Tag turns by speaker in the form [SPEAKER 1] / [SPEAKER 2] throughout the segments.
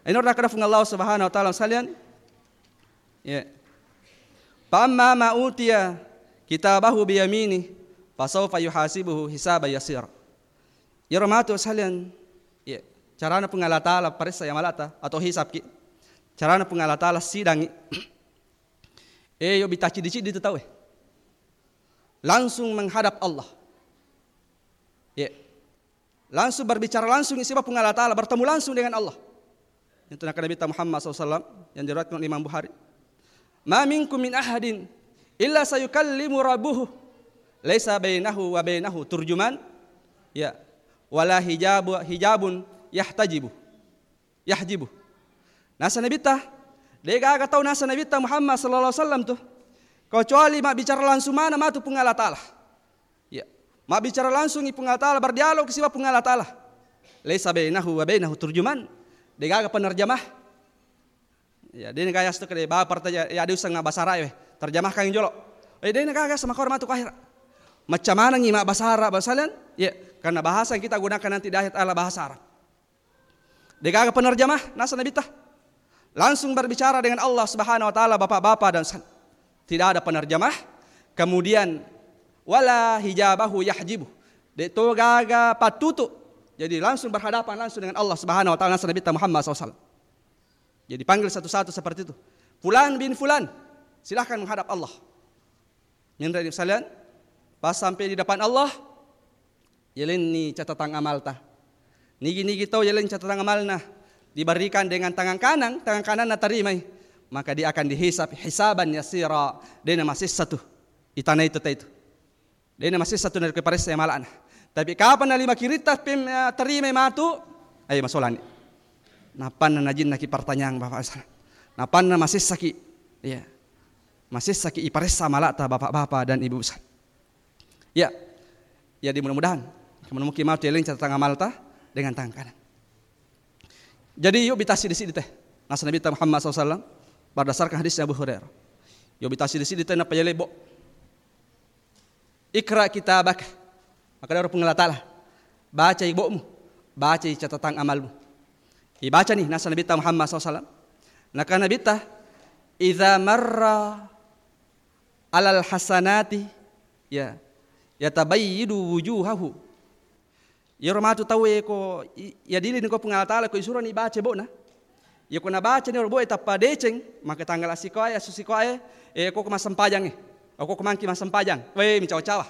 [SPEAKER 1] Ini orang kada fung Allah Subhanahu wa taala sekalian. Ya. Fa amma ma utiya kitabahu bi yamini fa sawfa yuhasibuhu hisaban yasira. Ya rahmatu sekalian. Ya. Carana pung Allah taala parisa yang malata atau hisab ki. Carana pung Allah taala sidang. Yo bitaci dicit itu tahu. Langsung menghadap Allah. Ya. Langsung berbicara langsung isi pung Allah taala bertemu langsung dengan Allah. Itu nak Nabi Muhammad SAW yang diriwayatkan oleh Imam Bukhari. Ma minkum min ahadin illa sayukallimu rabbuhu laisa bainahu wa bainahu turjuman ya wala hijabun yahjibu. Nasa Nabi ta dega aga tahu nasa Nabi ta Muhammad sallallahu alaihi wasallam tuh kecuali mak bicara langsung mana matu pung Allah taala. Ya, mak bicara langsung pung Allah taala berdialog siwa pung Allah taala. Laisa bainahu wa bainahu turjuman. Dega aga penerjemah. Ya, dia nega yas tu kade ba parta ya ada usang bahasa Arab terjemah kang jolo. Dia nega aga sama kor matu kahir. Macam mana ngi mak bahasa Arab basalan? Ya, karena bahasa yang kita gunakan nanti di ayat Allah bahasa Arab. Dega aga penerjemah nasa Nabi tah. Langsung berbicara dengan Allah Subhanahu wa taala bapak-bapak dan tidak ada penerjemah. Kemudian wala hijabahu yahjibu. De to gaga patutu. Jadi langsung berhadapan langsung dengan Allah Subhanahu wa taala Nabi Muhammad SAW. Jadi panggil satu-satu seperti itu. Fulan bin fulan, silahkan menghadap Allah. Nyendra sekalian, pas sampai di depan Allah, yelin ni catatan amal tah. Nigi tahu yelin catatan amal nah. Diberikan dengan tangan kanan na terima, maka dia akan dihisab hisaban yasira. Dia masih satu itana itu. Dia masih satu dari keparis yang malan. Tapi kapan na lima kirita terima matu, ayo masolan. Napan na najin naki pertanyaan bapak. Napan na masih saki, ya masih saki iparis sama lata bapak-bapak dan ibu besar. Ya, jadi mudah-mudahan mungkin mau teling catatan amal ta dengan tangan kanan. Jadi yuk bitasi di sini teh. Nasa Nabi Muhammad SAW berdasarkan hadis Abu Hurairah. Yuk bitasi di sini teh napa yelebo. Ikra kitabak. Maka dari pengelat Allah. Baca ibumu, baca catatan amalmu. Ibaca nih nasa Nabi Muhammad SAW. Naka Nabi ta idza marra alal hasanati ya yatabayyidu wujuhahu. Ya romatu tahu ko ya dilin ko pengalat Allah ko isuran ibaca bo na. Ya ko nabaca ni robo etapa deceng maka tanggal asiko ay susiko ay ko kumasampajang ko kumangki masampajang. We micaw-cawa.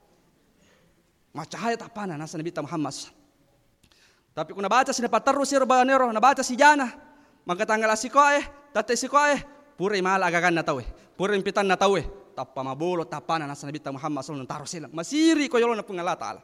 [SPEAKER 1] Macahaya tapana nasa Nabi Muhammad. Tapi ko nabaca sinepa terus si robanero nabaca si jana maka tanggal asiko ay tate siko ay pure mal agagan na tahu. Pure impitan na tahu. Tappa mabulo tapana nasa Nabi Muhammad sallallahu taruh silang. Masiri ko yolo na pengalat Allah.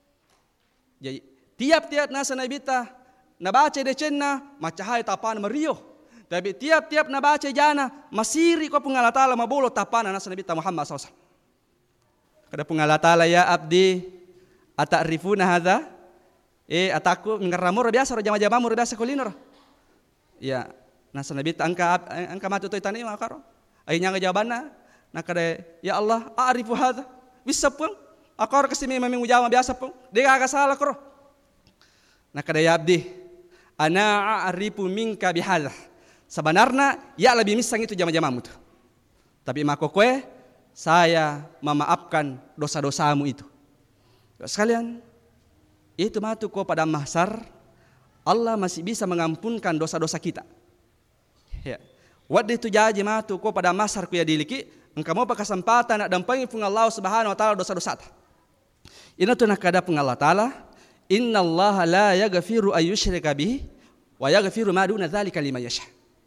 [SPEAKER 1] Jadi tiap-tiap nasa nabita nabaca decenna macahaya tapan merio. Tapi tiap-tiap nabaca jana masiri ko pengalatala mabulo tapan nasa nabita Muhammad SAW. Kada pengalatala ya abdi atarifuna hadza? Ataku ngaramur biasa jama-jama mur biasa kuliner. Ya, nasa nabita angka matu toy tani makaro. Akhirnya jawabanna nakade ya Allah a'rifu hadza. Bisa pun akor kesini memang ujama biasa pun. Dia agak salah koro. Nah kada ya abdi. Ana a'rifu minka bihadza. Sebenarnya ya lebih misang itu jama-jamamu tuh. Tapi mako kue saya memaafkan dosa-dosamu itu. Sekalian itu matu ko pada mahsyar Allah masih bisa mengampunkan dosa-dosa kita. Ya. Wadde itu jaji matu ko pada mahsyar ku ya diliki engkau mau pakai kesempatan nak dampingi pun Allah Subhanahu wa taala dosa-dosa. Ina tu nak kada pun Allah taala inna Allah la yaghfiru ayyushrika bihi wa yaghfiru ma duna dzalika liman yasha.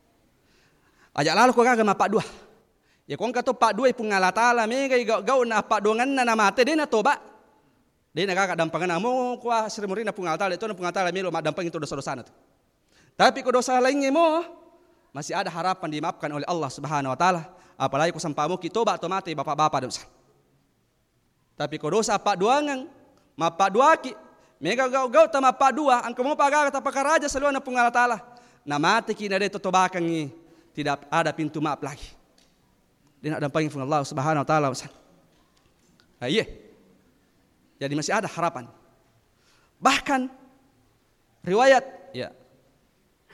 [SPEAKER 1] Ajak lalu ko kaga mapak dua. Ya kon kato pak dua pun Allah taala mega gau na pak dongan na mate dena toba. Dena kaga dampangan amo ko sirmuri na pun Allah taala itu na pun Allah taala melo mak dampang itu dosa-dosa na tu. Tapi ko dosa lain mo masih ada harapan dimaafkan oleh Allah Subhanahu wa taala. Apalagi ko sampamu ki toba to mate bapak-bapak dosa. Tapi ko dosa pak duangan, mapak dua ki, mega gau ta mapak dua, angka mo pagar ta pakaraja saluan na pungal taala. Na mati ki na deto tobakan ni, tidak ada pintu maaf lagi. Dia nak dampingi pun Allah Subhanahu wa taala. Iya. Jadi masih ada harapan. Bahkan riwayat ya